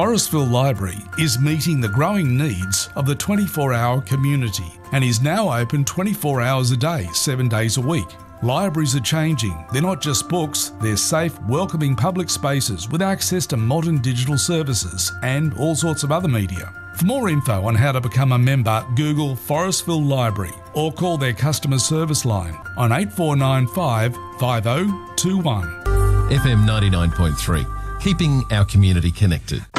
Forestville Library is meeting the growing needs of the 24-hour community and is now open 24 hours a day, 7 days a week. Libraries are changing. They're not just books, they're safe, welcoming public spaces with access to modern digital services and all sorts of other media. For more info on how to become a member, Google Forestville Library or call their customer service line on 8495 5021. FM 99.3, keeping our community connected.